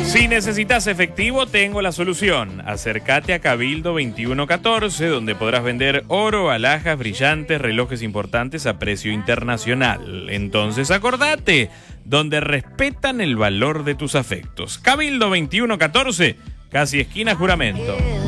Si necesitas efectivo, tengo la solución. Acércate a Cabildo 2114, donde podrás vender oro, alhajas, brillantes, relojes importantes a precio internacional. Entonces acordate, donde respetan el valor de tus afectos. Cabildo 2114, casi esquina Juramento.